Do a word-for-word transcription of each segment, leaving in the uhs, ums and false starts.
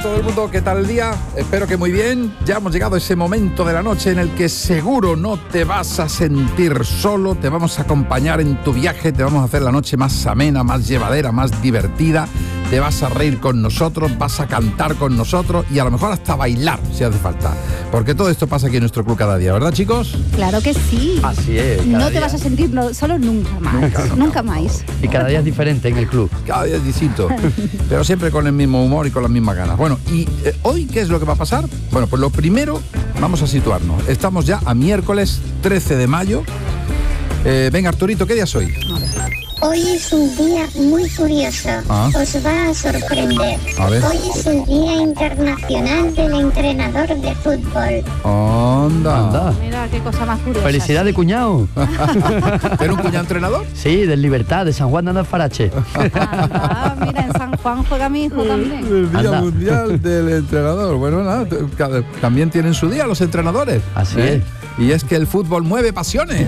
todo el mundo, ¿qué tal el día? Espero que muy bien. Ya hemos llegado a ese momento de la noche en el que seguro no te vas a sentir solo. Te vamos a acompañar en tu viaje, te vamos a hacer la noche más amena, más llevadera, más divertida. Te vas a reír con nosotros, vas a cantar con nosotros y a lo mejor hasta bailar si hace falta. Porque todo esto pasa aquí en nuestro club cada día, ¿verdad, chicos? Claro que sí. Así es. No te día. vas a sentir no, solo nunca más. Nunca, nunca, nunca más. Y cada día es diferente en el club. Cada día es distinto. Pero siempre con el mismo humor y con las mismas ganas. Bueno, y eh, hoy, ¿qué es lo que va a pasar? Bueno, pues lo primero, vamos a situarnos. Estamos ya a miércoles trece de mayo. Eh, venga, Arturito, ¿qué día es hoy? Hoy es un día muy curioso, ah. Os va a sorprender. A ver. Hoy es el Día Internacional del Entrenador de Fútbol. Onda. Anda. Mira qué cosa más curiosa. Felicidades, sí. cuñado. ¿Tienes un cuñado entrenador? Sí, del Libertad, de San Juan de Andalfarache. Anda, mira, en San Juan juega mi hijo también. El Día Anda. Mundial del Entrenador. Bueno, nada, t- cada- también tienen su día los entrenadores. Así ¿eh? es. Y es que el fútbol mueve pasiones.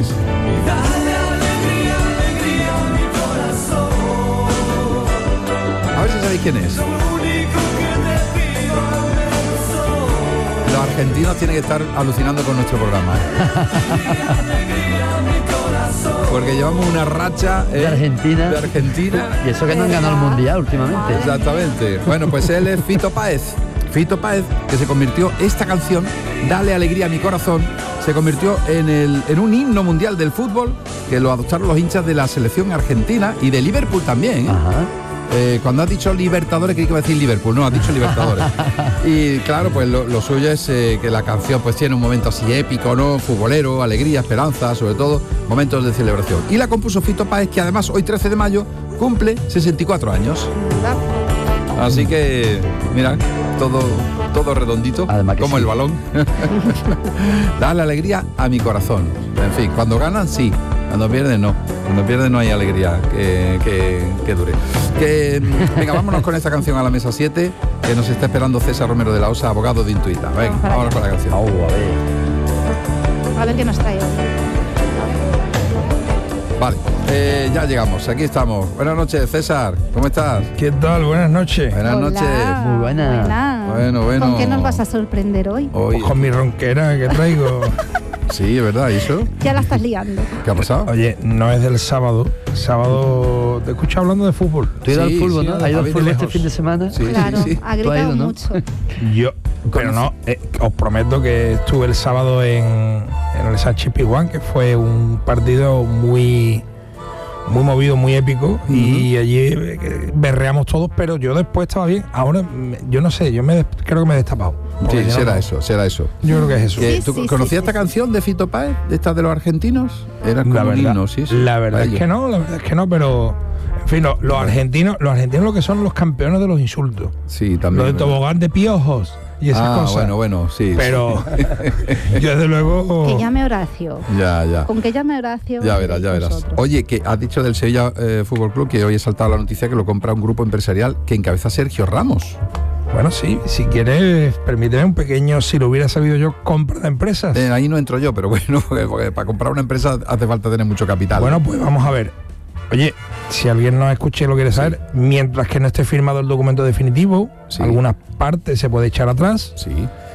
A ver si sabéis quién es. Los argentinos tienen que estar alucinando con nuestro programa, ¿eh? Porque llevamos una racha ¿eh? De Argentina. De Argentina. Y eso que no han ganado el Mundial últimamente. Exactamente. Bueno, pues él es Fito Páez. Fito Páez, que se convirtió, esta canción, Dale alegría a mi corazón, se convirtió en, el, en un himno mundial del fútbol que lo adoptaron los hinchas de la selección argentina y de Liverpool también, ¿eh? Ajá. Eh, cuando has dicho Libertadores, creí que iba a decir Liverpool, no, has dicho Libertadores. Y claro, pues lo, lo suyo es eh, que la canción pues tiene un momento así épico, ¿no? Futbolero, alegría, esperanza, sobre todo, momentos de celebración. Y la compuso Fito Páez, que además hoy trece de mayo cumple sesenta y cuatro años. Así que, mira, todo, todo redondito, Además que como sí. el balón. Dale alegría a mi corazón. En fin, cuando ganan, sí. Cuando pierden, no. Cuando pierden no hay alegría que, que, que dure. Que, venga, vámonos con esta canción a la mesa siete, que nos está esperando César Romero de la Osa, abogado de Intuita. Venga, Vamos para vámonos con la canción. Oh, a ver. A ver qué nos trae hoy. Vale, eh, ya llegamos, aquí estamos. Buenas noches, César, ¿cómo estás? ¿Qué tal? Buenas noches. Buenas Hola, noches. Muy buena. buena. Bueno, bueno. ¿Con qué nos vas a sorprender hoy? Hoy, Pues con mi ronquera que traigo. sí, es verdad, ¿y eso? Ya la estás liando. ¿Qué ha pasado? Oye, no es del sábado. Sábado te escucho hablando de fútbol. ¿Tú has ido Sí, al fútbol, sí, no? a ¿Has ido al David fútbol este Lejos. fin de semana? Sí, Claro, sí, sí. ha Tú has gritado ido, ¿no? mucho. Yo, pero no, eh, os prometo que estuve el sábado en, en el Sánchez Pizjuán, que fue un partido muy muy movido, muy épico, uh-huh. Y allí eh, berreamos todos, pero yo después estaba bien. Ahora, me- yo no sé, yo me des- creo que me he destapado. Porque Sí, yo será no- eso, será eso. Yo creo que es eso. Que, Sí, ¿Tú sí, conocías sí, esta sí, canción de Fito Páez, de estas de los argentinos? Era como La un verdad, himno, sí, sí. la verdad Vaya. es que no, la verdad es que no, pero en fin, lo- los argentinos, los argentinos lo que son los campeones de los insultos. Sí, también. Lo de ¿verdad? tobogán de piojos y esas Ah, cosas. bueno, bueno, sí. Pero yo desde luego. Que llame Horacio. Ya, ya. Con que llame Horacio. Ya verás, ya verás. nosotros. Oye, que has dicho del Sevilla eh, Fútbol Club que hoy he saltado la noticia que lo compra un grupo empresarial que encabeza Sergio Ramos. Bueno, sí, si quieres, permíteme un pequeño, si lo hubiera sabido yo, compra de empresas. Eh, ahí no entro yo, pero bueno, porque, porque para comprar una empresa hace falta tener mucho capital. Bueno, pues vamos a ver. Oye, si alguien nos escucha y lo quiere saber, mientras que no esté firmado el documento definitivo, Sí. algunas partes se puede echar atrás. Sí.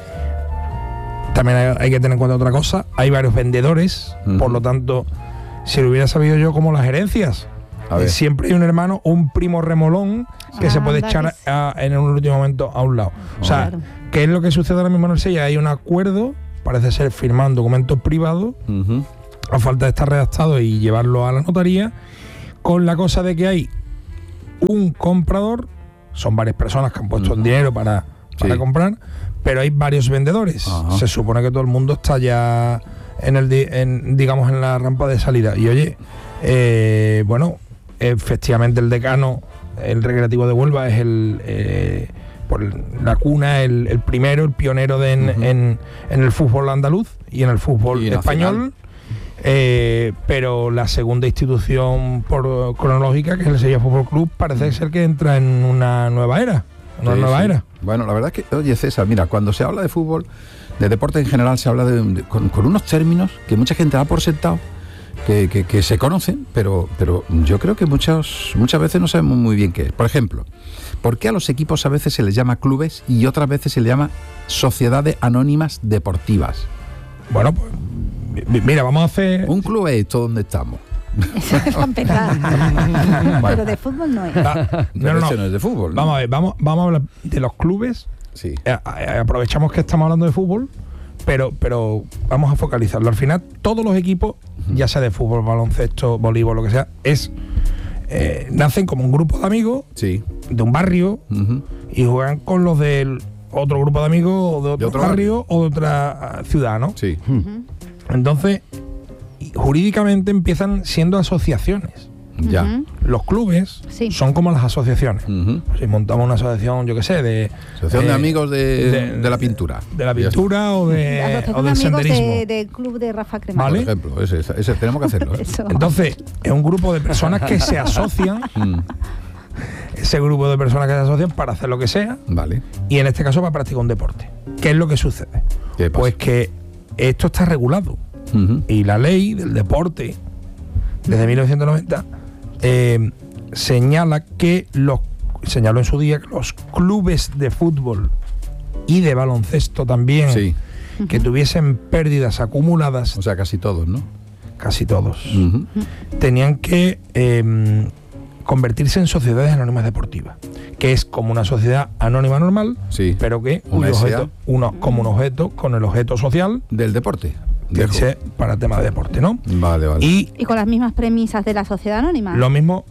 También hay, hay que tener en cuenta otra cosa, hay varios vendedores, Ujú. por lo tanto, si lo hubiera sabido yo, como las gerencias, A ver. siempre hay un hermano o un primo remolón que Ah, se puede anda, echar que sí. a- en un último momento a un lado. O sea, Claro. ¿qué es lo que sucede ahora mismo en el Sevilla? Hay un acuerdo, parece ser firmado un documento privado, Ujú. a falta de estar redactado y llevarlo a la notaría, con la cosa de que hay un comprador, son varias personas que han puesto Ujú. el dinero para, para Sí. comprar, pero hay varios vendedores. Ajá. Se supone que todo el mundo está ya en el di- en, digamos en la rampa de salida. Y oye, eh, bueno, efectivamente el decano, el Recreativo de Huelva es el eh, por la cuna, el, el primero, el pionero de en, Ujú. en, en el fútbol andaluz y en el fútbol Y español. nacional. Eh, pero la segunda institución por cronológica, que es el Sevilla Fútbol Club, parece ser que entra en una nueva era. Una Sí, nueva sí. era. Bueno, la verdad es que, oye César, mira, cuando se habla de fútbol, de deporte en general, se habla de, de- con, con unos términos que mucha gente da por sentado que, que, que se conocen, pero, pero yo creo que muchas, muchas veces no sabemos muy bien qué es. Por ejemplo, ¿por qué a los equipos a veces se les llama clubes y otras veces se les llama sociedades anónimas deportivas? Bueno, pues mira, vamos a hacer... Un club es esto donde estamos. Eso es para empezar. Pero de fútbol no es. Va, no, no, no. no es de fútbol, ¿no? Vamos a ver, vamos, vamos a hablar de los clubes. Sí. A, a, aprovechamos que estamos hablando de fútbol, pero, pero vamos a focalizarlo. Al final, todos los equipos, uh-huh. ya sea de fútbol, baloncesto, voleibol, lo que sea, es eh, nacen como un grupo de amigos, sí. de un barrio, uh-huh. y juegan con los del otro grupo de amigos o de otro, de otro barrio, barrio o de otra ciudad, ¿no? Sí. Uh-huh. Entonces, jurídicamente empiezan siendo asociaciones. Ya. Uh-huh. Los clubes sí. son como las asociaciones. Uh-huh. Si montamos una asociación, yo qué sé, de... Asociación eh, de amigos de, de, de la pintura. De la pintura o, de, o del senderismo. De, del club de Rafa Cremades. ¿Vale? Por ejemplo, ese, ese tenemos que hacerlo. ¿eh? Entonces, es un grupo de personas que se asocian. Ese grupo de personas que se asocian para hacer lo que sea. Vale. Y en este caso para practicar un deporte. ¿Qué es lo que sucede? ¿Qué pasa? Pues que esto está regulado. Uh-huh. Y la ley del deporte, desde mil novecientos noventa, eh, señala que los señaló en su día que los clubes de fútbol y de baloncesto también, sí. que tuviesen pérdidas acumuladas, o sea, casi todos, ¿no? Casi todos, uh-huh. tenían que eh, convertirse en sociedades anónimas deportivas, que es como una sociedad anónima normal, sí. pero que un objeto, uno, como un objeto con el objeto social del deporte. Que dice para tema de deporte, ¿no? Vale, vale. Y, y con las mismas premisas de la sociedad anónima. Lo mismo.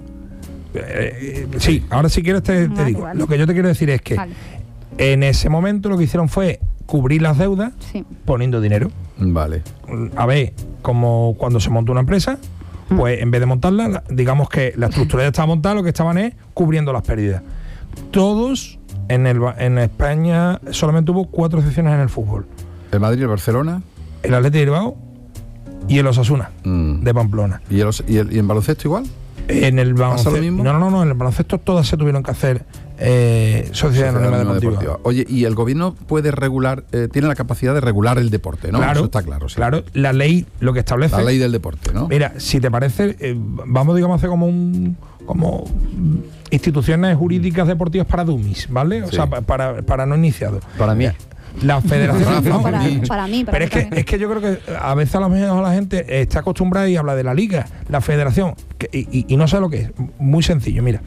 Eh, sí, ahora si quieres te, te vale, digo. Vale. Lo que yo te quiero decir es que vale. en ese momento lo que hicieron fue cubrir las deudas sí. poniendo dinero. Vale. A ver, como cuando se monta una empresa, pues mm. en vez de montarla, digamos que la estructura ya estaba montada, lo que estaban es cubriendo las pérdidas. Todos en, el, en España solamente hubo cuatro excepciones en el fútbol. ¿El Madrid, el Barcelona? El Athletic de Bilbao y el Osasuna mm. de Pamplona. ¿Y, el, y, el, ¿Y en baloncesto igual? En el baloncesto. ¿Pasa lo mismo? No, no, no, en el baloncesto todas se tuvieron que hacer eh, sociedad anónima deportiva. deportiva. Oye, ¿y el gobierno puede regular, eh, tiene la capacidad de regular el deporte, ¿no? Claro, eso está claro. Sí. Claro, la ley lo que establece. La ley del deporte, ¿no? Mira, si te parece, eh, vamos, digamos, a hacer como un. como instituciones jurídicas deportivas para dummies, ¿vale? O sí. sea, para, para no iniciados. Para mí. La federación no, para, para mí, para pero es que, es que yo creo que a veces a lo mejor la gente está acostumbrada y habla de la liga, la federación, que, y, y no sabe lo que es. Muy sencillo, mira.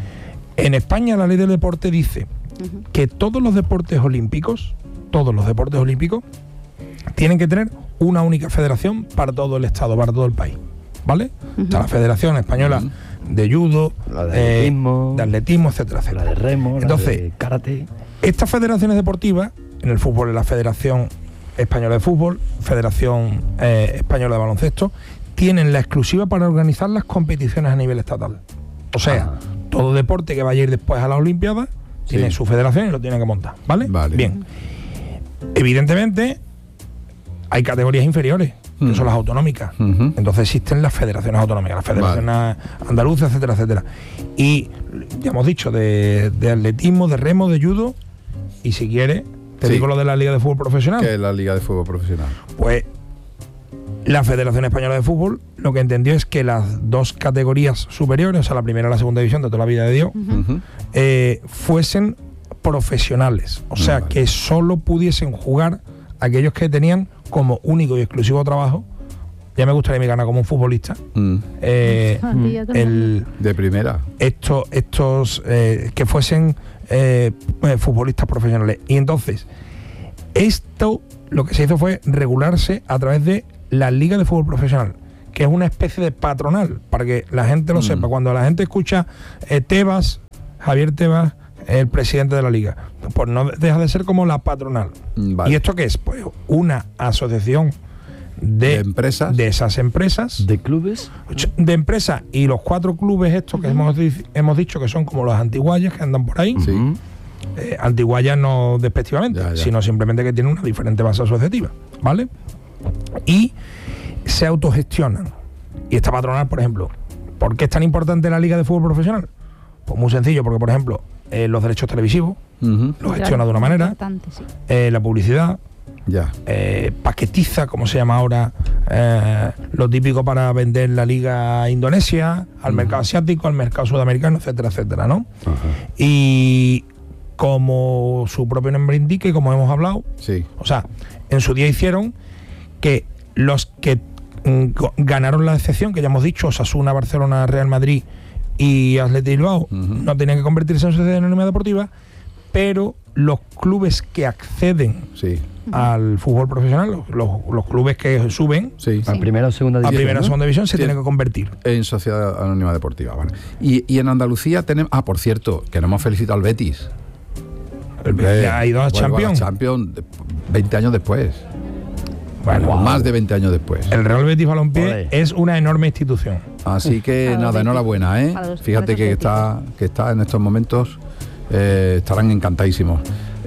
En España la ley del deporte dice uh-huh. que todos los deportes olímpicos, todos los deportes olímpicos, tienen que tener una única federación para todo el estado, para todo el país, ¿vale? Uh-huh. Está la Federación Española uh-huh. de judo, la de atletismo, eh, de atletismo, etcétera, etcétera. La de remo, entonces, la de karate. Estas federaciones deportivas, en el fútbol es la Federación Española de Fútbol, Federación eh, Española de Baloncesto, tienen la exclusiva para organizar las competiciones a nivel estatal. O sea, ah. todo deporte que vaya a ir después a las Olimpiadas sí. tiene su federación y lo tiene que montar, ¿vale? Vale. Bien. Evidentemente, hay categorías inferiores, que uh-huh. son las autonómicas. Uh-huh. Entonces existen las federaciones autonómicas, las federaciones vale. andaluzas, etcétera, etcétera. Y ya hemos dicho, de, de atletismo, de remo, de judo, y si quieres... Te sí. digo lo de la Liga de Fútbol Profesional. ¿Qué es la Liga de Fútbol Profesional? Pues la Federación Española de Fútbol lo que entendió es que las dos categorías superiores, o sea, la primera y la segunda división de toda la vida de Dios, uh-huh. eh, fuesen profesionales. O sea, vale. que solo pudiesen jugar aquellos que tenían como único y exclusivo trabajo. Ya me gustaría me ganar como un futbolista. Mm. Eh, el, de primera. Estos, estos eh, que fuesen eh, futbolistas profesionales. Y entonces, esto lo que se hizo fue regularse a través de la Liga de Fútbol Profesional, que es una especie de patronal, para que la gente lo mm. sepa. Cuando la gente escucha eh, Tebas, Javier Tebas, el presidente de la Liga, pues no deja de ser como la patronal. Vale. ¿Y esto qué es? Pues una asociación De, de empresas, de esas empresas, de clubes, de empresas y los cuatro clubes estos que uh-huh. hemos, hemos dicho que son como los antiguayas que andan por ahí. Sí. Eh, antiguayas no despectivamente, ya, ya. sino simplemente que tienen una diferente base asociativa, ¿vale? Y se autogestionan. Y esta patronal, por ejemplo, ¿por qué es tan importante la Liga de Fútbol Profesional? Pues muy sencillo, porque por ejemplo, eh, los derechos televisivos uh-huh. los gestiona de una manera, sí. eh, la publicidad, Ya. Eh, paquetiza, como se llama ahora, eh, lo típico para vender la liga a Indonesia, al uh-huh. mercado asiático, al mercado sudamericano, etcétera, etcétera, ¿no? Uh-huh. Y como su propio nombre indica y como hemos hablado, sí. o sea, en su día hicieron que los que mm, ganaron la excepción, que ya hemos dicho, Osasuna, Barcelona, Real Madrid y Athletic Bilbao, uh-huh. no tenían que convertirse en sociedad anónima deportiva, pero los clubes que acceden sí. al fútbol profesional, los, los, los clubes que suben sí. a primera o segunda división, a primera o ¿no? segunda división se sí. tienen que convertir en sociedad anónima deportiva. Vale. Y, y en Andalucía tenemos, ah, por cierto, que no hemos felicitado al Betis. El Betis ha ido a Champions. Champions veinte años después. Bueno, wow. Más de veinte años después. El Real Betis Balompié Olé. Es una enorme institución. Así que nada, enhorabuena, ¿eh? Fíjate que está, que está en estos momentos, eh, estarán encantadísimos.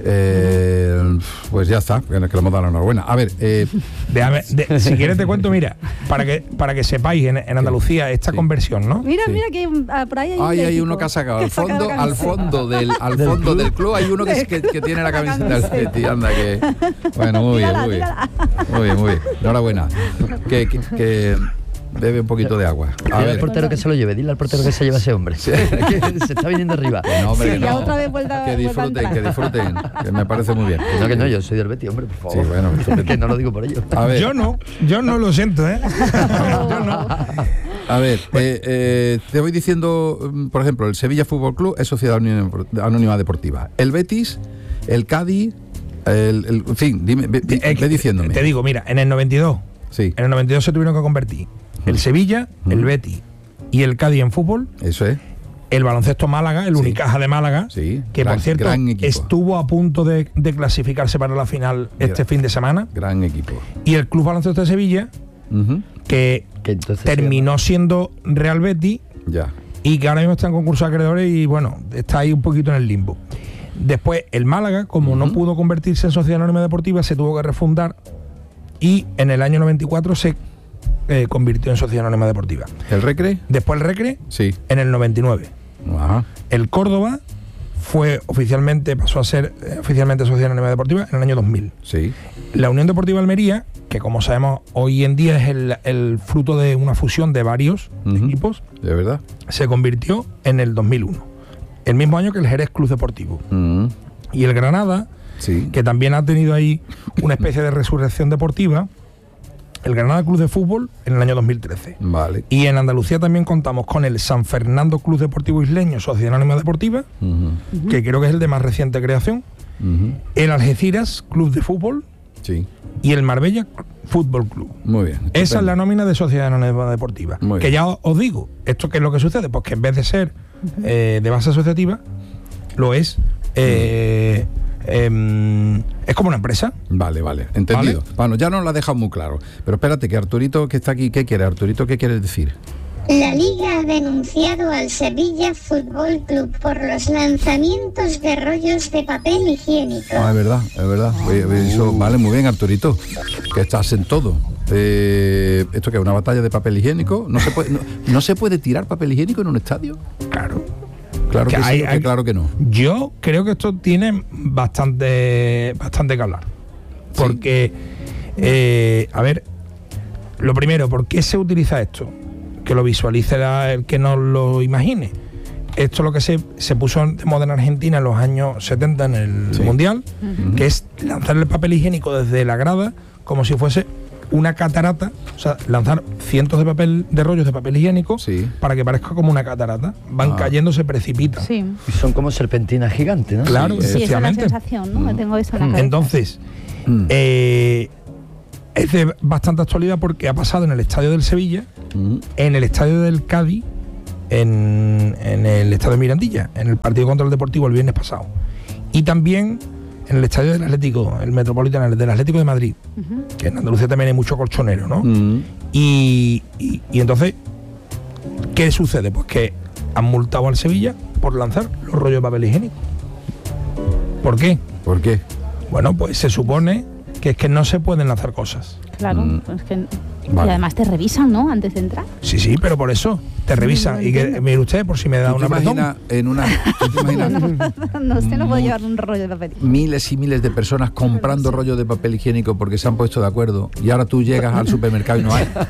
Eh, pues ya está, que le hemos dado la enhorabuena. A ver, eh, Déjame, de, si quieres te cuento, mira, para que para que sepáis en, en Andalucía esta sí. conversión, ¿no? Mira, sí. mira que uh, por ahí hay, Ay, hay uno que ha sacado al fondo, al fondo del, al fondo del club hay uno que, que, que tiene la camiseta del Betis, anda que. Bueno, muy bien, muy bien, muy bien, muy bien. Enhorabuena. Que, que, que bebe un poquito de agua. A ver, al portero que se lo lleve, dile al portero que se lleve a ese hombre. Sí. Que se está viniendo arriba. No, hombre, sí, que ya no. otra vez vuelta, que disfruten, que disfruten, que me parece muy bien. Que no, que no, yo soy del Betis, hombre, por favor. Sí, bueno, que no lo digo por ello. A ver. Yo no, yo no lo siento, ¿eh? Yo no. A ver, eh, eh, te voy diciendo, por ejemplo, el Sevilla Fútbol Club es sociedad anónima deportiva. El Betis, el Cádiz, el, el, en fin, dime, ve, ve, ve diciéndome. Te digo, mira, en el noventa y dos, sí. en el noventa y dos se tuvieron que convertir el Sevilla, mm. el Betis y el Cádiz en fútbol. Eso es. El baloncesto Málaga, el sí. Unicaja de Málaga, sí. que gran, por cierto estuvo a punto de, de clasificarse para la final este gran, fin de semana. Gran equipo. Y el Club Baloncesto de Sevilla, uh-huh. que, que terminó siendo Real Betis, ya. y que ahora mismo está en concurso de acreedores y bueno, está ahí un poquito en el limbo. Después el Málaga, como uh-huh. no pudo convertirse en sociedad anónima deportiva, se tuvo que refundar y en el año noventa y cuatro se Eh, convirtió en sociedad anónima deportiva. ¿El Recre? Después el Recre, sí. en el noventa y nueve. Ajá. El Córdoba fue oficialmente, pasó a ser eh, oficialmente sociedad anónima deportiva en el año dos mil. Sí. La Unión Deportiva Almería, que como sabemos hoy en día es el, el fruto de una fusión de varios uh-huh. equipos, de verdad, se convirtió en el dos mil uno. El mismo año que el Jerez Club Deportivo. Uh-huh. Y el Granada, sí. que también ha tenido ahí una especie de resurrección deportiva, el Granada Club de Fútbol en el año dos mil trece. Vale. Y en Andalucía también contamos con el San Fernando Club Deportivo Isleño, Sociedad Anónima Deportiva, uh-huh. Uh-huh. que creo que es el de más reciente creación, uh-huh. el Algeciras Club de Fútbol, sí. y el Marbella Fútbol Club. Muy bien. Estupendo. Esa es la nómina de Sociedad Anónima Deportiva. Muy que bien. ya os digo, ¿esto qué es lo que sucede? Pues que en vez de ser uh-huh. eh, de base asociativa, lo es... Eh, uh-huh. Eh, es como una empresa. Vale, vale, entendido. ¿Vale? Bueno, ya nos lo ha dejado muy claro. Pero espérate, que Arturito que está aquí, ¿qué quiere? Arturito, ¿qué quieres decir? La Liga ha denunciado al Sevilla Fútbol Club por los lanzamientos de rollos de papel higiénico. Ah, es verdad, es verdad. Uh. Eso, vale, muy bien, Arturito, que estás en todo. Eh, ¿Esto qué es? ¿Una batalla de papel higiénico? ¿No se puede, no, ¿no se puede tirar papel higiénico en un estadio? Claro. Claro que, que, hay, sí, hay, claro que no. Yo creo que esto tiene bastante, bastante que hablar. Porque, sí. eh, a ver, lo primero, ¿por qué se utiliza esto? Que lo visualice la, el que no lo imagine. Esto es lo que se, se puso de moda en Argentina en los años setenta en el sí. Mundial, uh-huh. que es lanzar el papel higiénico desde la grada como si fuese una catarata, o sea, lanzar cientos de papel de rollos de papel higiénico sí. para que parezca como una catarata. Van ah. cayendo, se precipitan. Sí. Y son como serpentinas gigantes, ¿no? Claro, sí, efectivamente. Sí, esa es la sensación, ¿no? Mm. Tengo eso en la cabeza. Entonces, mm. eh, es de bastante actualidad porque ha pasado en el estadio del Sevilla, mm. en el estadio del Cádiz, en, en el estadio de Mirandilla, en el partido contra el Deportivo el viernes pasado. Y también en el estadio del Atlético, el Metropolitano, el del Atlético de Madrid, uh-huh. que en Andalucía también hay mucho colchonero, ¿no? Uh-huh. Y, y, y entonces, ¿qué sucede? Pues que han multado al Sevilla por lanzar los rollos de papel higiénico. ¿Por qué? ¿Por qué? Bueno, pues se supone que es que no se pueden lanzar cosas. Claro, mm. pues que... Vale. Y además te revisan, ¿no? Antes de entrar. Sí, sí, pero por eso. te revisan y que mire usted por si me da ¿Tú te una imaginas en una ¿tú te imaginas No, no, usted no puede llevar un rollo de papel. miles y miles de personas comprando rollos de papel higiénico porque se han puesto de acuerdo y ahora tú llegas al supermercado y no hay?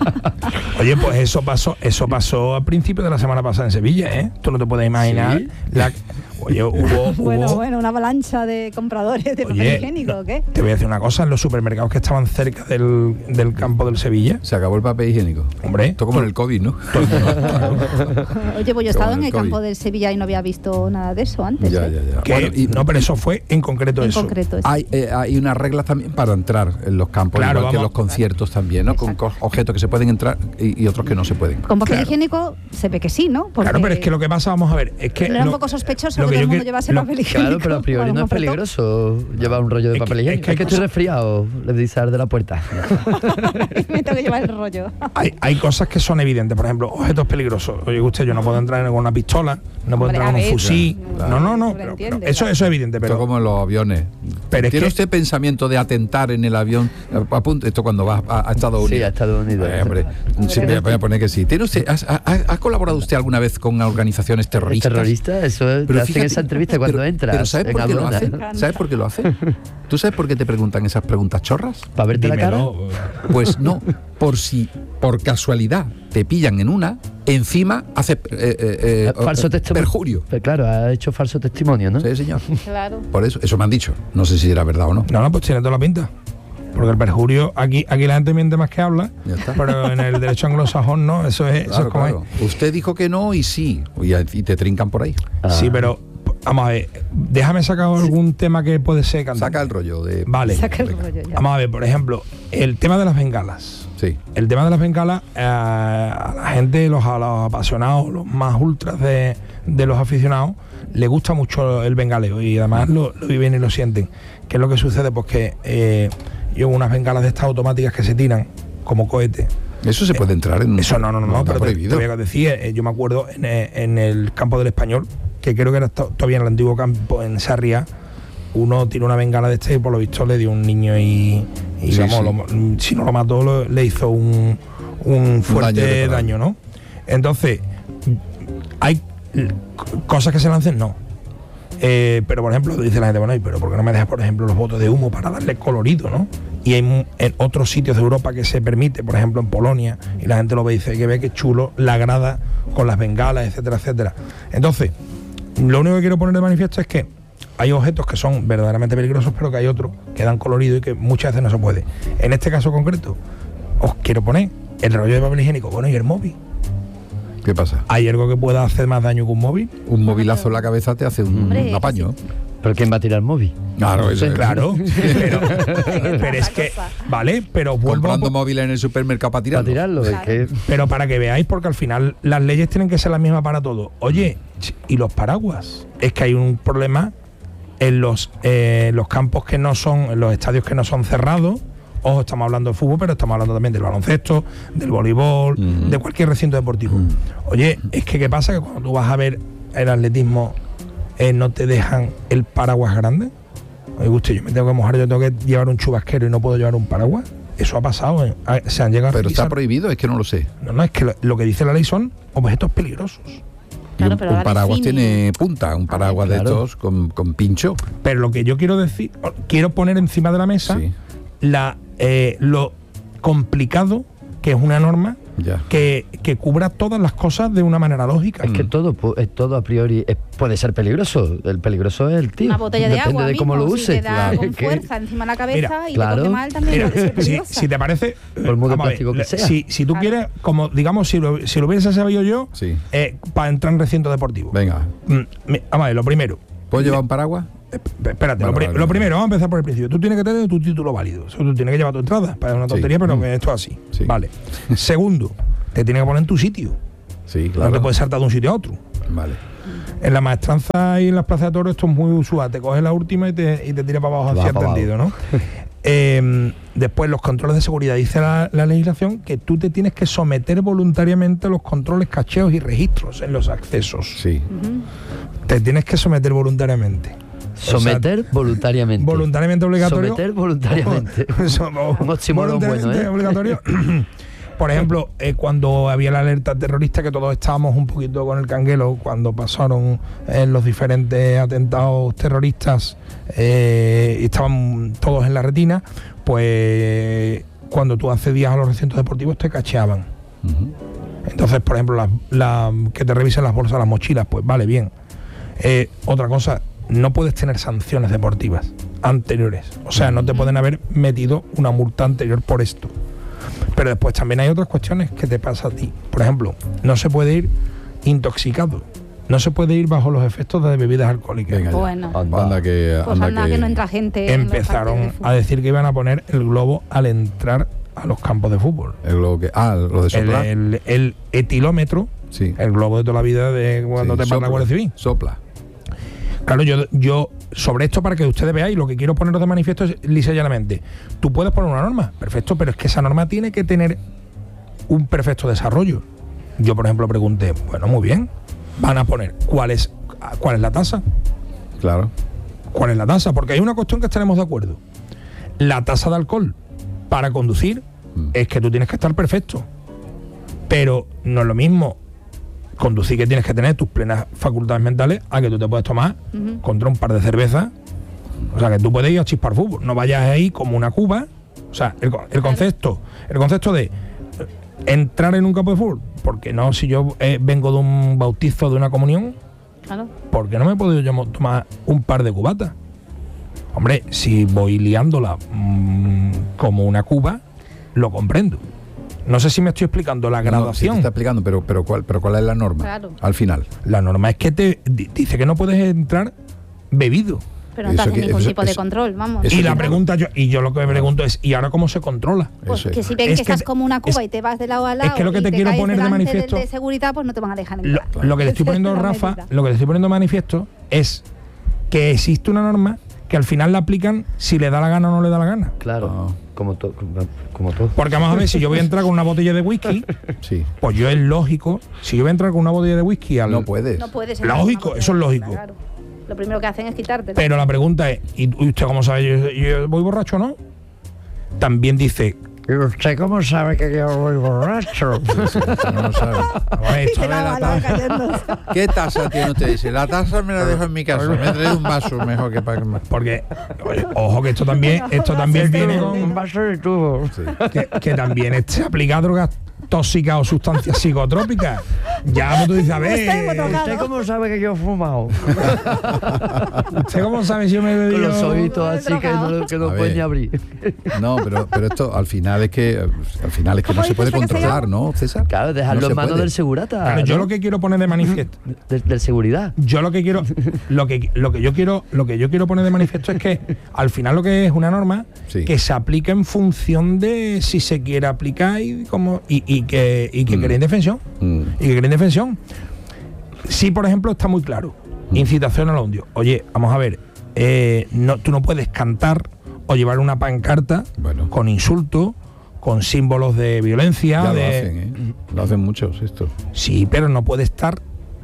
Oye, pues eso pasó, eso pasó a principios de la semana pasada en Sevilla, ¿eh? Tú no te puedes imaginar. ¿Sí? La, oye, hubo, Bueno, hubo- bueno, una avalancha de compradores de papel Oye, higiénico, ¿o qué? te voy a decir una cosa, en los supermercados que estaban cerca del, del campo del Sevilla, Se acabó el papel higiénico. hombre, Esto como en el COVID, ¿no? todo el mundo, claro, Oye, pues yo he Qué estado bueno en el el campo COVID. del Sevilla y no había visto nada de eso antes. Ya, ¿eh? ya, ya. que- Bueno, y- no, pero eso fue en concreto En eso. concreto. eso. Hay, eh, hay unas reglas también para entrar en los campos, Claro, igual que en vamos. los conciertos también, ¿no? Con Exacto. co- objetos que se pueden entrar y, y otros que no se pueden. Con papel Claro. higiénico se ve que sí, ¿no? Porque Claro, pero es que lo que pasa, vamos a ver, es que era un lo- poco sospechoso lo que, que todo yo el mundo que- llevase lo- papel higiénico. Claro, pero a priori Bueno, no es un apretón. peligroso llevar un rollo de Es que- papel es higiénico. que Es que, hay estoy cosas- resfriado, le dice al de la puerta. Me tengo que llevar el rollo. hay, hay cosas que son evidentes, por ejemplo, objetos peligrosos. Oye, usted, yo no puedo entrar con una pistola, no puedo Hombre, entrar a con un ver, fusil. claro. No, no, no. Lo pero- entiende, pero eso, claro. eso es evidente, Esto pero como en los aviones. Pero es ¿Tiene que- usted pensamiento de atentar en el avión? A punto- esto cuando vas a, a Estados Sí, Unidos. a Estados Unidos. Eh, hombre, sí, voy a- voy a poner que sí. ¿Tiene usted, has- ha, ha colaborado usted alguna vez con organizaciones terroristas? Terrorista, eso es, te Pero hacen fíjate, esa entrevista cuando pero, entras. Pero ¿sabes en por qué lo aduana. hacen? ¿Sabes por qué lo hacen? ¿Tú sabes por qué te preguntan esas preguntas chorras? ¿Para verte la cara? dímelo. Pues no, por si por casualidad te pillan en una, encima hace eh, eh, eh, Falso testimonio. perjurio. Pero claro, ha hecho falso testimonio, ¿no? Sí, señor. Claro. Por eso, eso me han dicho. No sé si era verdad o no. No, no, pues tiene toda la pinta. Porque el perjurio, aquí, aquí la gente miente más que habla, Ya está. pero en el derecho anglosajón no, eso es, eso Claro, es como claro. Usted dijo que no y sí. Y, y te trincan por ahí. Ah. Sí, pero vamos a ver, déjame sacar algún tema que puede ser cantante. Saca el rollo de. Vale. Saca el Venga. rollo ya. Vamos a ver, por ejemplo, el tema de las bengalas. Sí. El tema de las bengalas, eh, a la gente, los, a los apasionados, los más ultras de, de los aficionados, le gusta mucho el bengaleo y además lo, lo viven y lo sienten. ¿Qué es lo que sucede? Pues que eh, yo unas bengalas de estas automáticas que se tiran como cohete. Eso se puede entrar en. Eso no, no, no, no, está pero te, te prohibido. voy a decir, eh, yo me acuerdo en, eh, en el campo del Español, que creo que era to- todavía en el antiguo campo en Sarriá, uno tiró una bengala de este y por lo visto le dio un niño y, y Sí, vamos, sí. lo- si no lo mató, lo- le hizo un, un fuerte daño irreparable. daño, ¿no? Entonces, hay l- c- cosas que se lancen, no. Eh, pero por ejemplo, dice la gente, bueno, ¿y pero por qué no me dejas, por ejemplo, los botes de humo para darle colorido, ¿no? Y hay mu- en otros sitios de Europa que se permite, por ejemplo en Polonia, y la gente lo ve y dice, hay que ver qué chulo la grada con las bengalas, etcétera, etcétera. Entonces, lo único que quiero poner de manifiesto es que hay objetos que son verdaderamente peligrosos, pero que hay otros que dan colorido y que muchas veces no se puede. En este caso concreto, os quiero poner el rollo de papel higiénico, bueno, y el móvil. ¿Qué pasa? ¿Hay algo que pueda hacer más daño que un móvil? Un movilazo en la cabeza te hace un, Hombre, un apaño. ¿Pero quién va a tirar el móvil? Claro, eso es. Claro, pero, pero es que, vale, pero vuelvo a Comprando po- móviles en el supermercado para Para tirarlo. tirarlo, es Claro. que pero para que veáis, porque al final las leyes tienen que ser las mismas para todos. Oye, ch- ¿y los paraguas? Es que hay un problema en los, eh, los campos que no son, en los estadios que no son cerrados. Ojo, estamos hablando de fútbol, pero estamos hablando también del baloncesto, del voleibol, Ujú. de cualquier recinto deportivo. Oye, es que ¿qué pasa? Que cuando tú vas a ver el atletismo, eh, no te dejan el paraguas grande. Oye, usted, yo me tengo que mojar, yo tengo que llevar un chubasquero y no puedo llevar un paraguas. Eso ha pasado, eh. Ah, se han llegado a Pero está revisar. prohibido, es que no lo sé. No, no, es que lo, lo que dice la ley son objetos peligrosos. Y Claro, un, pero un ahora paraguas define. tiene punta, un paraguas de claro. estos con, con pincho. Pero lo que yo quiero decir, quiero poner encima de la mesa Sí, la, eh, lo complicado que es una norma ya. que, que cubra todas las cosas de una manera lógica. es que todo, pu- es todo a priori es- puede ser peligroso. El peligroso es el tío. Una botella de Depende agua de cómo mismo, lo si uses. te da Claro, con que- fuerza encima de la cabeza Mira, y claro. te coge mal también Mira, puede ser si, peligrosa. si te parece, Por muy de vamos a ver, plástico que le- sea. si, si tú Claro. quieres, como digamos, si lo, si lo hubiese sabido yo, Sí. eh, para entrar en recinto deportivo. Venga. Mm, me- vamos a ver, lo primero. ¿Puedo llevar un paraguas? Eh, p- Espérate, Vale, lo, pri- vale, lo vale. primero, vamos a empezar por el principio. Tú tienes que tener tu título válido. O sea, tú tienes que llevar tu entrada. Para una Sí. tontería, pero Mm. que esto es así. Sí. Vale. Segundo, te tienes que poner en tu sitio. Sí, No claro. te puedes saltar de un sitio a otro. Vale. En la maestranza y en las plazas de toros esto es muy usual. Te coges la última y te, y te tira para abajo Va hacia para tendido, ¿no? Eh, después, los controles de seguridad. Dice la, la legislación que tú te tienes que someter voluntariamente a los controles, cacheos y registros en los accesos. Sí. Te tienes que someter voluntariamente. Someter voluntariamente. Voluntariamente obligatorio. Someter voluntariamente. Eso, Un oxímoron voluntariamente bueno, ¿eh? obligatorio. por ejemplo, eh, cuando había la alerta terrorista, que todos estábamos un poquito con el canguelo, cuando pasaron eh, los diferentes atentados terroristas, eh, estaban todos en la retina, pues cuando tú accedías a los recintos deportivos te cacheaban. Uh-huh. Entonces, por ejemplo, la, la, que te revisen las bolsas, las mochilas, pues vale, bien. Eh, otra cosa, no puedes tener sanciones deportivas anteriores. O sea, no te pueden haber metido una multa anterior por esto. Pero después también hay otras cuestiones que te pasa a ti. Por ejemplo, no se puede ir intoxicado. No se puede ir bajo los efectos de bebidas alcohólicas. Venga, bueno, anda, anda que, pues anda anda que, que no entra gente. Empezaron a decir que iban a poner el globo al entrar a los campos de fútbol. El globo que, ah, lo de soplar. El, el, el etilómetro, sí. El globo de toda la vida de cuando sí, te manda la Guardia Civil. Sopla. Claro, yo, yo sobre esto, para que ustedes veáis, lo que quiero poneros de manifiesto es lisa y llanamente. Tú puedes poner una norma, perfecto, pero es que esa norma tiene que tener un perfecto desarrollo. Yo, por ejemplo, pregunté, bueno, muy bien, van a poner cuál es, cuál es la tasa. Claro. ¿Cuál es la tasa? Porque hay una cuestión que estaremos de acuerdo. La tasa de alcohol para conducir mm. es que tú tienes que estar perfecto. Pero no es lo mismo conducir, que tienes que tener tus plenas facultades mentales, a que tú te puedes tomar uh-huh. contra un par de cervezas. O sea, que tú puedes ir a chispar fútbol. No vayas ahí como una cuba. O sea, el, el concepto el concepto de entrar en un campo de fútbol, porque no, si yo eh, vengo de un bautizo, de una comunión, claro. ¿por qué no me he podido yo tomar un par de cubatas? Hombre, si voy liándola mmm, como una cuba, lo comprendo. No sé si me estoy explicando la graduación. No, sí te está explicando, pero, pero, ¿cuál, pero ¿cuál es la norma? Claro. Al final. La norma es que te dice que no puedes entrar bebido. Pero no te hace ningún eso, tipo eso, de control, vamos. Y la pregunta, yo, y yo lo que me pregunto es, ¿y ahora cómo se controla? Pues que si ven que, que estás como una cuba es, y te vas de lado a lado, es que lo que te, te quiero poner de manifiesto de, de seguridad, pues no te van a dejar entrar. Lo, lo que le estoy poniendo, Rafa, lo que le estoy poniendo de manifiesto es que existe una norma que al final la aplican si le da la gana o no le da la gana. Claro, oh. como, to, como todo. Porque vamos a ver, si yo voy a entrar con una botella de whisky, sí. pues yo es lógico, si yo voy a entrar con una botella de whisky al... No puedes. No puedes. Lógico, eso es lógico. Claro. Lo primero que hacen es quitarte. Pero la pregunta es, ¿y usted cómo sabe? ¿Yo, yo voy borracho o no? También dice... ¿Y usted cómo sabe que yo voy borracho? Sí, no lo sabe. Ver, la taza. ¿Qué taza tiene usted? Dice, la taza me la dejo en mi casa. Me trae un vaso mejor que para... Porque, oye, ojo que esto también, esto también viene con... Un vaso de tubo. Sí. Que, que también este aplica drogas tóxicas o sustancias psicotrópicas. Ya tú dices, a ver... ¿Usted cómo sabe que yo he fumado? ¿Usted cómo sabe si yo me he bebido? Con los ojitos así que no, que no pueden ni abrir. No, pero, pero esto al final es que al final es que no se puede controlar, ¿no, César? Claro, dejarlo no en manos puede. del segurata. Claro, ¿no? yo lo que quiero poner de manifiesto... ¿Del de seguridad? Yo lo que quiero... Lo que, lo que yo quiero lo que yo quiero poner de manifiesto es que al final lo que es una norma sí. que se aplica en función de si se quiere aplicar y como y, y que y que mm. quede indefensión mm. y que quede indefensión. Sí, por ejemplo, está muy claro. Mm. Incitación al odio. Oye, vamos a ver, eh, no, tú no puedes cantar o llevar una pancarta bueno. con insultos, con símbolos de violencia. Ya de... lo hacen, ¿eh? Lo hacen muchos esto. Sí, pero no puede estar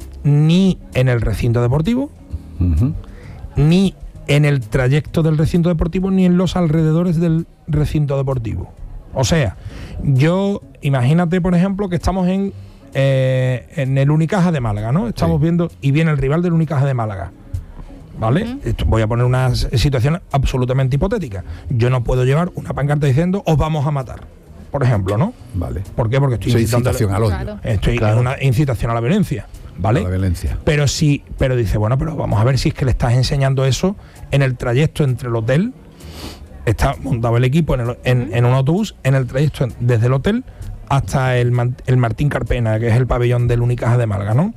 ni en el recinto deportivo, uh-huh. ni en el trayecto del recinto deportivo, ni en los alrededores del recinto deportivo. O sea, yo, imagínate, por ejemplo, que estamos en, eh, en el Unicaja de Málaga, ¿no? Estamos sí. viendo, y viene el rival del Unicaja de Málaga, ¿vale? Uh-huh. Esto, voy a poner una situación absolutamente hipotética. Yo no puedo llevar una pancarta diciendo, os vamos a matar, por ejemplo, ¿no? Vale. ¿Por qué? Porque estoy Soy incitación al odio. Claro. Estoy claro. en una incitación a la violencia, ¿vale? A la violencia. Pero sí, pero dice, bueno, pero vamos a ver si es que le estás enseñando eso en el trayecto entre el hotel. Está montado el equipo en, el, en, en un autobús, en el trayecto desde el hotel hasta el, el Martín Carpena, que es el pabellón del Unicaja de Málaga, ¿no?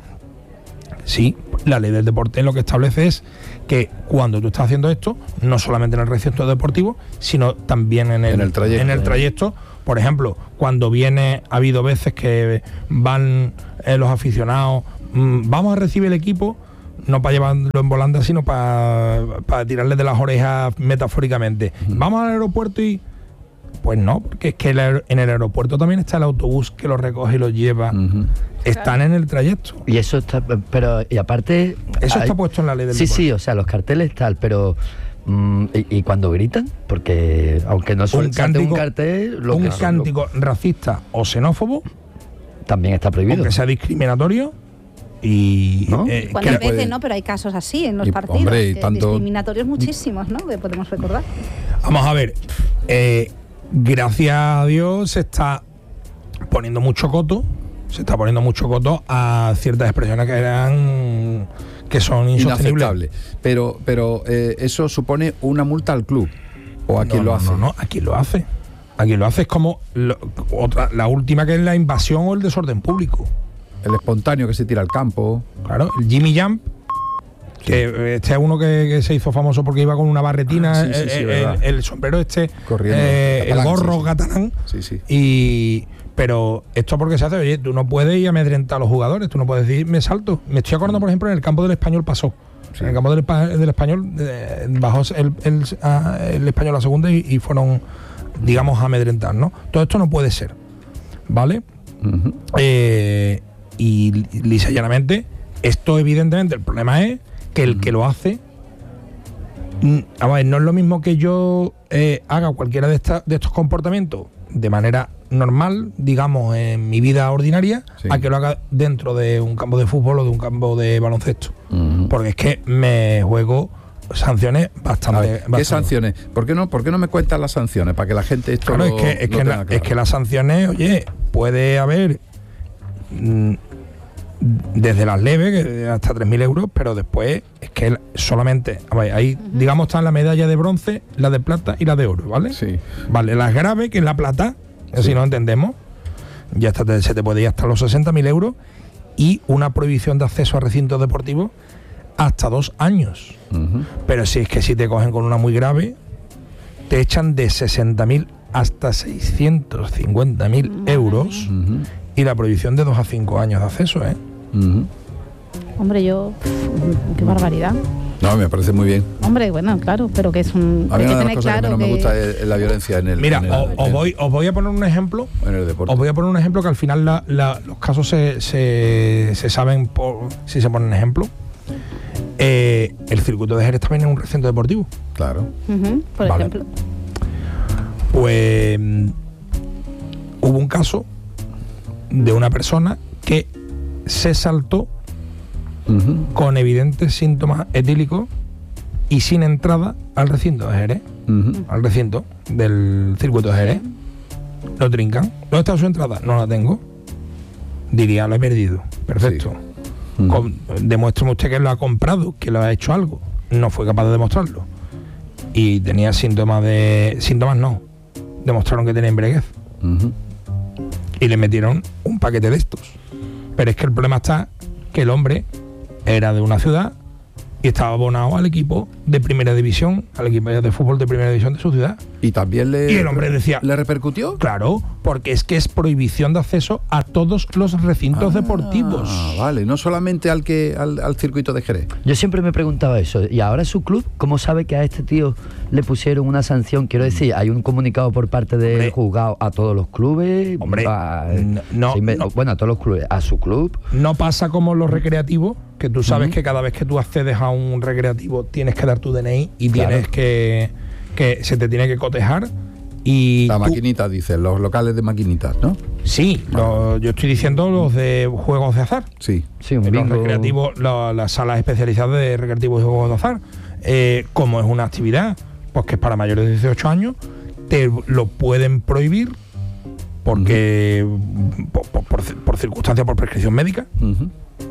Sí, la ley del deporte lo que establece es que cuando tú estás haciendo esto, no solamente en el recinto deportivo, sino también en el, en el trayecto. En el trayecto. Por ejemplo, cuando viene, ha habido veces que van eh, los aficionados, mmm, vamos a recibir el equipo, no para llevarlo en volanda, sino para, para tirarle de las orejas metafóricamente. Uh-huh. Vamos al aeropuerto y... Pues no, porque es que el aer- en el aeropuerto también está el autobús que lo recoge y lo lleva. Uh-huh. Están en el trayecto. Y eso está... Pero, y aparte... Eso hay, está puesto en la ley del sí, deporte. Sí, o sea, los carteles tal, pero... Mm, ¿y, ¿Y cuando gritan? Porque aunque no suele ser un cartel, lo un que son, cántico lo, racista o xenófobo también está prohibido. Aunque sea discriminatorio. Y ¿no? Eh, ¿Cuántas veces puede... no? Pero hay casos así en los y, partidos. Hombre, y tanto... discriminatorios muchísimos, ¿no? Que podemos recordar. Vamos a ver. Eh, gracias a Dios se está poniendo mucho coto. Se está poniendo mucho coto a ciertas expresiones que eran que son insostenibles. Pero, pero eh, eso supone una multa al club. ¿O a quien no, lo hace? No, no, a quien lo hace. A quien lo hace es como lo, otra, la última, que es la invasión o el desorden público. El espontáneo que se tira al campo. Claro, el Jimmy Jump, que sí. Este es uno que, que se hizo famoso porque iba con una barretina, ah, sí, sí, sí, el, el, el sombrero este, eh, catalán, el gorro sí, sí. catalán. Sí, sí. Y, pero esto porque se hace, oye, tú no puedes ir a amedrentar a los jugadores, tú no puedes decir, me salto. Me estoy acordando, por ejemplo, en el campo del Español pasó. Sí. En el campo del, del Español eh, bajó el, el, el Español a la segunda y, y fueron, digamos, a amedrentar, ¿no? Todo esto no puede ser, ¿vale? Uh-huh. Eh... Y lisa y llanamente, esto evidentemente, el problema es que el que lo hace, a ver, no es lo mismo que yo eh, haga cualquiera de, esta, de estos comportamientos de manera normal, digamos, en mi vida ordinaria, sí. a que lo haga dentro de un campo de fútbol o de un campo de baloncesto. Uh-huh. Porque es que me juego sanciones bastante... Ver, ¿qué bastante. sanciones? ¿Por qué, no, ¿Por qué no me cuentan las sanciones? Para que la gente esto claro, lo, es que, es, lo que tenga la, claro. Es que las sanciones, oye, puede haber... Mmm, desde las leves hasta tres mil euros, pero después es que solamente ver, ahí uh-huh. digamos están la medalla de bronce, la de plata y la de oro, ¿vale? Sí. Vale, las graves, que es la plata, sí. si no entendemos, ya hasta te, se te puede ir hasta los sesenta mil euros y una prohibición de acceso a recintos deportivos hasta dos años. Uh-huh. Pero si es que si te cogen con una muy grave, te echan de sesenta mil hasta seiscientos cincuenta mil uh-huh. euros uh-huh. y la prohibición de dos a cinco años de acceso, ¿eh? Uh-huh. Hombre, yo... Qué barbaridad. No, me parece muy bien. Hombre, bueno, claro, pero que es un... A mí una de las cosas claro que menos que... me gusta es la violencia en el... Mira, en el, os, os, voy, os voy a poner un ejemplo. En el deporte. Os voy a poner un ejemplo que al final la, la, los casos se, se, se saben por, si se ponen ejemplo. Eh, el circuito de Jerez también es un recinto deportivo. Claro. Uh-huh, por vale. ejemplo. Pues hubo un caso de una persona que se saltó uh-huh. con evidentes síntomas etílicos y sin entrada al recinto de Jerez, uh-huh. al recinto del circuito de Jerez. Lo trincan. ¿Dónde está su entrada? No la tengo. Diría, lo he perdido. Perfecto. Sí. Uh-huh. Con, demuéstrame usted que lo ha comprado, que lo ha hecho algo. No fue capaz de demostrarlo. Y tenía síntomas de... Síntomas no. Demostraron que tenía embriaguez. Uh-huh. Y le metieron un paquete de estos. Pero es que el problema está que el hombre era de una ciudad y estaba abonado al equipo de primera división, al equipo de fútbol de primera división de su ciudad. Y también le... Y el hombre decía... ¿Le repercutió? Claro, porque es que es prohibición de acceso a todos los recintos ah, deportivos. Ah, vale, no solamente al que al, al circuito de Jerez. Yo siempre me preguntaba eso. ¿Y ahora su club cómo sabe que a este tío le pusieron una sanción? Quiero decir, hay un comunicado por parte del juzgado a todos los clubes. Hombre, a, no, me, no. Bueno, a todos los clubes. A su club. No pasa como los recreativos, que tú sabes uh-huh. que cada vez que tú accedes a un recreativo tienes que dar tu D N I y claro. tienes que, que se te tiene que cotejar. Y la tú, maquinita, dices, los locales de maquinitas, ¿no? Sí, lo, yo estoy diciendo los de juegos de azar. Sí, sí, un los bingo. recreativos, la, las salas especializadas de recreativos y juegos de azar. Eh, como es una actividad, pues que es para mayores de dieciocho años, te lo pueden prohibir porque uh-huh. por, por, por, por circunstancias, por prescripción médica, uh-huh.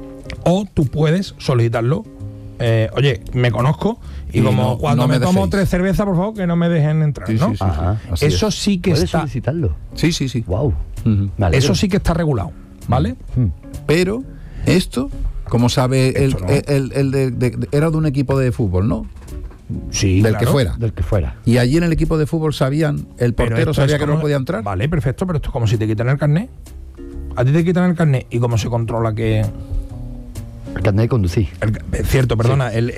o tú puedes solicitarlo. Eh, oye, me conozco y, y como no, cuando no me, me tomo tres cervezas, por favor, que no me dejen entrar, sí, ¿no? Sí, sí, sí. Eso sí que ¿Puedes está... solicitarlo? Sí, sí, sí. Wow. Uh-huh. Vale, eso sí que está regulado, ¿vale? Uh-huh. Pero esto, como sabe, el, no. el, el, el de, de, de, era de un equipo de fútbol, ¿no? Sí, del claro, que fuera. Del que fuera. Y allí en el equipo de fútbol sabían, el portero sabía que no podía entrar. Vale, perfecto, pero esto es como si te quitan el carnet. A ti te quitan el carnet y cómo se controla que... El carnet de conducir. El, cierto, perdona, sí. el